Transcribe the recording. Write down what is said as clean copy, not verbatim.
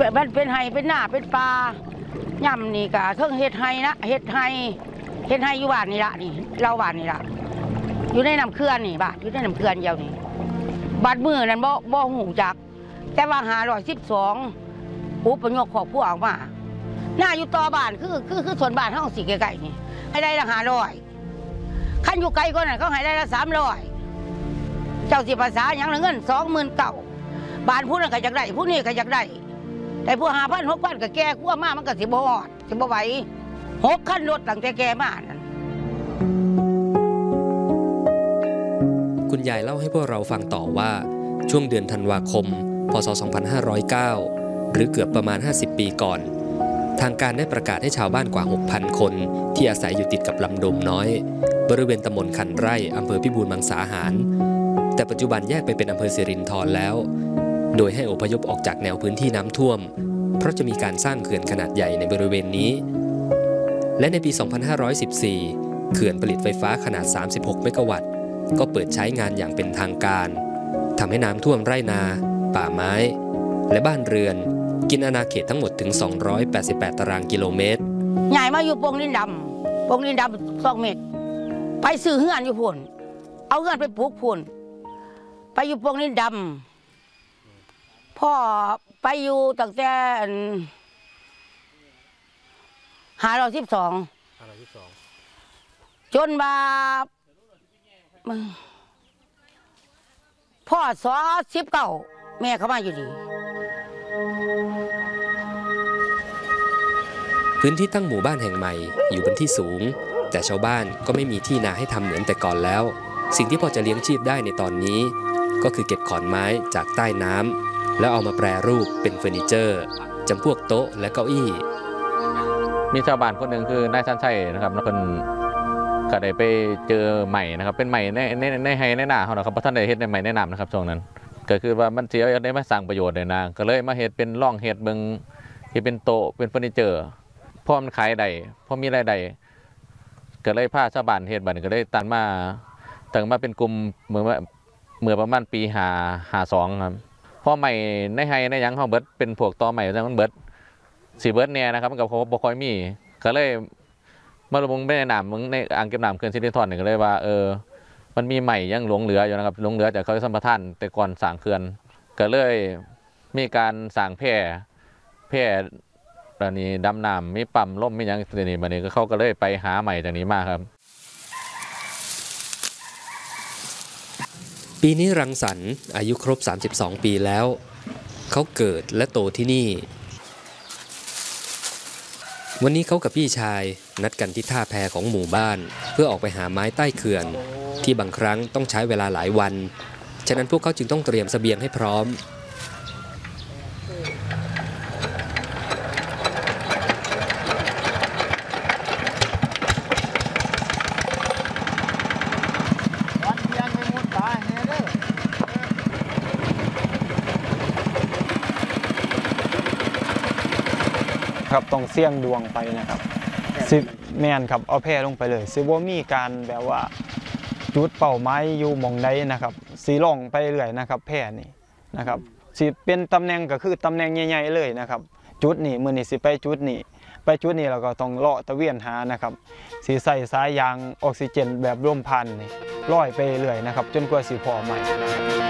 มันเป็นไห้เป็นหน้าเป็นปลาย่ำนี่กะเทิงเฮ็ดไห้นะเฮ็ดไห้อยู่บ้านนี่ละนี่เราบ้านนี่ละอยู่ในน้ำเขื่อนนี่บ้านอยู่ในน้ำเขื่อนเดียวนี่บาดมือนั่นบ่หูจักแต่ว่า512อุปยกครอบครัวออกมาหน้าอยู่ต่อบ้านคือส่วนบ้านเฮาสิใกล้ๆนี่ให้ได้ละ500คันอยู่ไกลกว่านั้นเขาให้ได้ละ300เจ้าสิภาษาหยังละเงิน29,000บ้านผู้นั้นก็อยากได้ผู้นี้ก็อยากได้แต่ผู้5,000 6,000ก็แก่กว่ามามันก็สิบ่ฮอดสิบ่ไหว6 คันรถตั้งแต่แก่มานั่นคุณยายเล่าให้พวกเราฟังต่อว่าช่วงเดือนธันวาคมพ.ศ. 2509หรือเกือบประมาณ50 ปีก่อนทางการได้ประกาศให้ชาวบ้านกว่า 6,000 คนที่อาศัยอยู่ติดกับลำโดมน้อยบริเวณตำบลคันไร่อำเภอพิบูลมังสาหารแต่ปัจจุบันแยกไปเป็นอำเภอสิรินธรแล้วโดยให้อพยพออกจากแนวพื้นที่น้ำท่วมเพราะจะมีการสร้างเขื่อนขนาดใหญ่ในบริเวณนี้และในปี 2514 เขื่อนผลิตไฟฟ้าขนาด 36 เมกะวัตต์ก็เปิดใช้งานอย่างเป็นทางการทำให้น้ำท่วมไร่นาป่าไม้และบ้านเรือนกินอาณาเขตทั้งหมดถึง288 ตารางกิโลเมตรใหญ่มาอยู่โป่งดินดำ2 เมตรไปซื้อเฮือนอยู่พุ่นเอาเฮือนไปปลูกพุ่นไปอยู่โป่งดินดำพ่อไปอยู่ตั้งแต่512จนมาพ่อ19แม่เขามาอยู่ดีพื้นที่ตั้งหมู่บ้านแห่งใหม่อยู่บนที่สูงแต่ชาวบ้านก็ไม่มีที่นาให้ทำเหมือนแต่ก่อนแล้วสิ่งที่พอจะเลี้ยงชีพได้ในตอนนี้ก็คือเก็บขอนไม้จากใต้น้ำแล้วเอามาแปรรูปเป็นเฟอร์นิเจอร์จำพวกโต๊ะและเก้าอี้มีชาวบ้านคนหนึ่งคือนายชันชัยนะครับเพิ่นก็ได้ไปเจอใหม่นะครับเป็นใหม่ในไฮในหน้าเขานะครับเพราะท่านได้เฮ็ดในใหม่ในน้ำนะครับช่วงนั้นก็คือว่ามันเสียได้มาสร้างประโยชน์เลยนะก็เลยมาเฮ็ดเป็นร่องเฮ็ดเบิ่งที่เป็นโต๊ะเป็นเฟอร์นิเจอร์พอมันขายได้พอมีรายได้ก็เลยพาชาวบ้านเฮ็ดบัดนี้ก็เลยตั้งมาเป็นกลุ่มเมื่อประมาณปี52ครับพอใหม่ในไฮในหยังเฮาเบิดเป็นพวกตอใหม่มันเบิดสิเบิดแน่นะครับมันก็บ่ค่อยมีก็เลยมาลงในน้ำมึงในอ่างเก็บน้ำเขื่อนสิรินธรนี่ก็เลยว่ามันมีใหม่ยังหลงเหลืออยู่นะครับหลงเหลือจากเขาสัมปทานแต่ก่อนสร้างเขื่อนก็เลยมีการสร้างแพร่ตอนนี้ดำน้ำมีปั๊มล่มมีอย่างนี้มาเนี่ยก็เขาก็เลยไปหาใหม่จากนี้มาครับปีนี้รังสรรค์อายุครบ32 ปีแล้วเขาเกิดและโตที่นี่วันนี้เขากับพี่ชายนัดกันที่ท่าแพของหมู่บ้านเพื่อออกไปหาไม้ใต้เขื่อนที่บางครั้งต้องใช้เวลาหลายวันฉะนั้นพวกเขาจึงต้องเตรียมเสบียงให้พร้อมครับต้องเสี่ยงดวงไปนะครับสิแม่นครับเอาแพร่ลงไปเลยสิบ่มีการแบบว่าจุดเป้าหมายอยู่หม่องใดนะครับสิล่องไปเรื่อยนะครับแพร่นี่นะครับสิเป็นตำแหน่งก็คือตำแหน่งใหญ่ๆเลยนะครับจุดนี้มื้อนี้สิไปจุดนี้แล้วก็ต้องเลาะตะเวียนหานะครับสิใส่สายยางออกซิเจนแบบลมพัดนี่ลอยไปเรื่อยนะครับจนกว่าสิพอใหม่